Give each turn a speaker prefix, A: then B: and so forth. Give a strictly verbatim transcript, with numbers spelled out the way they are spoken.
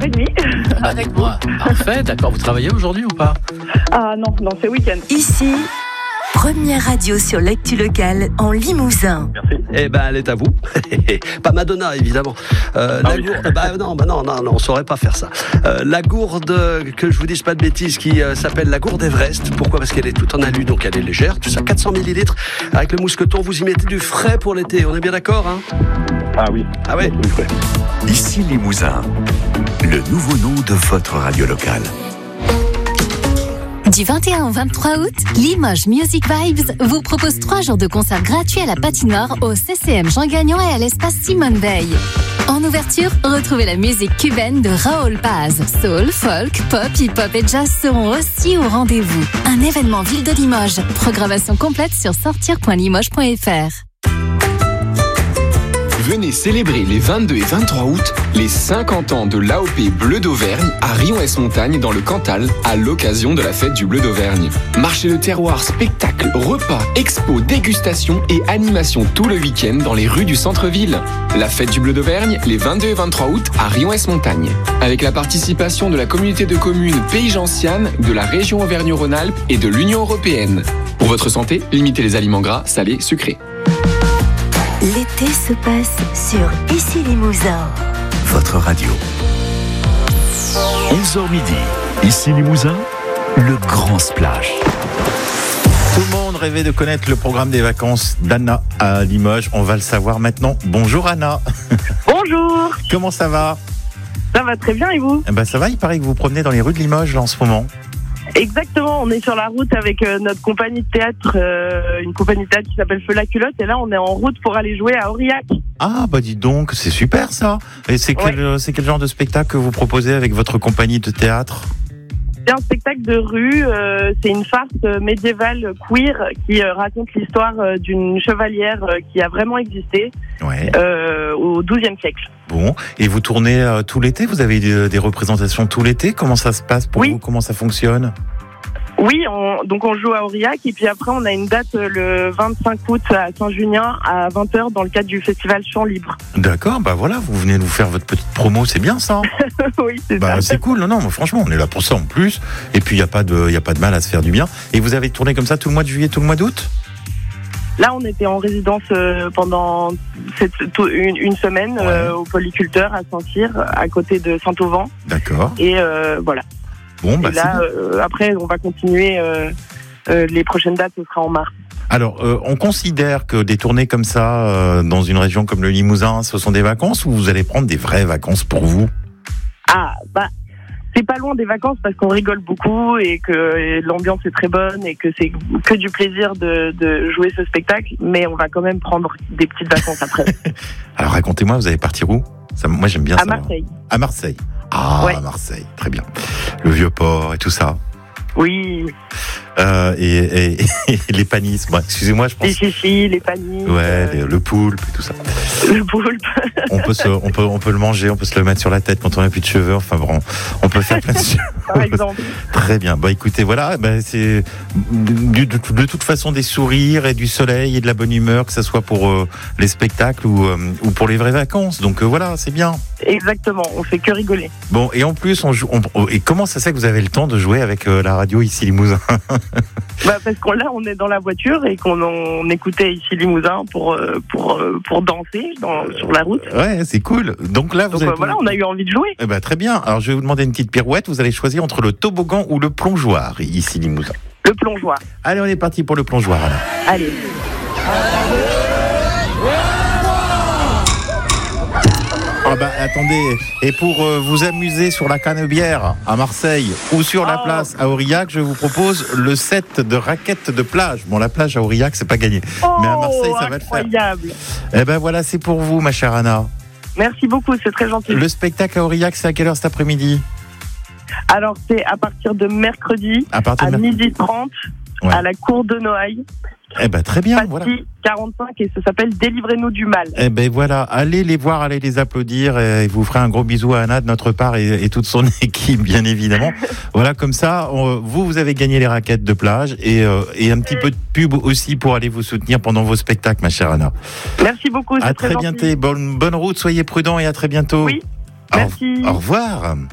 A: avec lui.
B: Avec moi. Parfait, d'accord. Vous travaillez aujourd'hui ou pas?
A: Ah non, non, c'est week-end.
C: Ici, première radio sur l'actu locale en Limousin.
D: Merci. Eh ben, elle est à vous. Pas Madonna, évidemment. Euh,
B: ah
D: la
B: oui.
D: gourde, bah non, bah non, non, non, on saurait pas faire ça. Euh, la gourde, que je vous dise pas de bêtises, qui euh, s'appelle la gourde Everest. Pourquoi? Parce qu'elle est toute en alu, donc elle est légère. Tout ça, quatre cents millilitres. Avec le mousqueton, vous y mettez du frais pour l'été. On est bien d'accord, hein?
E: Ah oui.
D: Ah ouais.
F: Ici Limousin, le nouveau nom de votre radio locale.
G: Du vingt et un au vingt-trois août, Limoges Music Vibes vous propose trois jours de concerts gratuits à la patinoire au C C M Jean Gagnon et à l'espace Simone Veil. En ouverture, retrouvez la musique cubaine de Raoul Paz. Soul, folk, pop, hip-hop et jazz seront aussi au rendez-vous. Un événement Ville de Limoges. Programmation complète sur sortir point limoges point f r.
H: Venez célébrer les vingt-deux et vingt-trois août les cinquante ans de l'A O P Bleu d'Auvergne à Rion-Ès-Montagne dans le Cantal à l'occasion de la fête du Bleu d'Auvergne. Marché de terroir, spectacles, repas, expos, dégustations et animations tout le week-end dans les rues du centre-ville. La fête du Bleu d'Auvergne les vingt-deux et vingt-trois août à Rion-Ès-Montagne. Avec la participation de la communauté de communes Pays Gentiane, de la région Auvergne-Rhône-Alpes et de l'Union européenne. Pour votre santé, limitez les aliments gras, salés, sucrés.
C: L'été se passe sur Ici Limousin.
F: Votre radio. onze heures midi. Ici Limousin, le grand splash.
I: Tout le monde rêvait de connaître le programme des vacances d'Anna à Limoges. On va le savoir maintenant. Bonjour Anna.
A: Bonjour.
I: Comment ça va?
A: Ça va très bien et vous?
I: Eh ben ça va, il paraît que vous promenez dans les rues de Limoges là, en ce moment.
A: Exactement, on est sur la route avec euh, notre compagnie de théâtre, euh, une compagnie de théâtre qui s'appelle Feu la Culotte, et là on est en route pour aller jouer à Aurillac.
I: Ah bah dis donc, c'est super ça. Et c'est quel, ouais. c'est quel genre de spectacle que vous proposez avec votre compagnie de théâtre?
A: C'est un spectacle de rue, euh, c'est une farce médiévale queer qui euh, raconte l'histoire euh, d'une chevalière euh, qui a vraiment existé
I: ouais.
A: euh, au douzième siècle.
I: Bon, et vous tournez euh, tout l'été? Vous avez des, des représentations tout l'été? Comment ça se passe pour
A: oui.
I: vous? Comment ça fonctionne?
A: Oui, on, donc on joue à Aurillac et puis après on a une date le vingt-cinq août à Saint-Junien à vingt heures dans le cadre du festival Chant Libre.
I: D'accord, bah voilà, vous venez nous faire votre petite promo, c'est bien ça.
A: Oui, c'est
I: bah,
A: ça.
I: C'est cool, non, non, mais franchement, on est là pour ça en plus. Et puis il n'y a pas de, y a pas de mal à se faire du bien. Et vous avez tourné comme ça tout le mois de juillet, tout le mois d'août?
A: Là, on était en résidence euh, pendant cette, tout, une, une semaine ouais. euh, au Polyculteur à Saint-Cyr, à côté de Saint-Auvent.
I: D'accord.
A: Et euh, voilà.
I: Bon, bah,
A: et là, euh, après, on va continuer. Euh, euh, les prochaines dates, ce sera en mars.
I: Alors, euh, on considère que des tournées comme ça, euh, dans une région comme le Limousin, ce sont des vacances ou vous allez prendre des vraies vacances pour vous?
A: Ah, bah, c'est pas loin des vacances parce qu'on rigole beaucoup et que l'ambiance est très bonne et que c'est que du plaisir de, de jouer ce spectacle, mais on va quand même prendre des petites vacances après.
I: Alors, racontez-moi, vous allez partir où? Ça, moi, j'aime bien
A: à
I: ça.
A: À Marseille.
I: À Marseille. Ah, ouais. À Marseille, très bien. Le Vieux-Port et tout ça.
A: Oui.
I: Euh, et, et, et les panisses. Bon, excusez-moi, je pense.
A: Les chichis, les panisses.
I: Ouais, euh... le poulpe et tout ça.
A: Le poulpe.
I: on peut se, on peut, on peut le manger, on peut se le mettre sur la tête quand on n'a plus de cheveux. Enfin bon, on peut faire plein de choses.
A: Par exemple.
I: Très bien. Bah écoutez, voilà, bah, c'est de, de, de toute façon des sourires et du soleil et de la bonne humeur, que ce soit pour euh, les spectacles ou, euh, ou pour les vraies vacances. Donc euh, voilà, c'est bien.
A: Exactement. On fait que rigoler.
I: Bon, et en plus, on joue. On, et comment ça se fait que vous avez le temps de jouer avec euh, la radio ici Limousin?
A: Bah parce qu'on là on est dans la voiture et qu'on on écoutait ici Limousin pour pour pour danser dans, sur la route.
I: Ouais, c'est cool. Donc là vous
A: Donc,
I: avez
A: euh, voilà, on a eu envie de jouer.
I: Eh ben très bien. Alors je vais vous demander une petite pirouette. Vous allez choisir entre le toboggan ou le plongeoir ici Limousin.
A: Le plongeoir.
I: Allez, on est parti pour le plongeoir. Alors.
A: Allez.
I: Ah bah attendez, et pour euh, vous amuser sur la Canebière à Marseille ou sur oh. la place à Aurillac, je vous propose le set de raquettes de plage. Bon, la plage à Aurillac, c'est pas gagné,
A: oh,
I: mais à Marseille, ça va
A: incroyable.
I: le faire. Eh ben voilà, c'est pour vous, ma chère Anna.
A: Merci beaucoup, c'est très gentil.
I: Le spectacle à Aurillac, c'est à quelle heure cet après-midi?
A: Alors, c'est à partir de mercredi à, à de midi trente ouais. à la cour de Noailles.
I: Eh ben très bien,
A: Patti
I: voilà.
A: quarante-cinq et ça s'appelle Délivrez-nous du mal.
I: Eh ben voilà, allez les voir, allez les applaudir et vous ferez un gros bisou à Anna de notre part et, et toute son équipe, bien évidemment. Voilà, comme ça, on, vous, vous avez gagné les raquettes de plage et, euh, et un petit peu de pub aussi pour aller vous soutenir pendant vos spectacles, ma chère Anna.
A: Merci beaucoup.
I: À très bientôt. Bonne, bonne route, soyez prudents et à très bientôt.
A: Oui, merci.
I: Au, au revoir.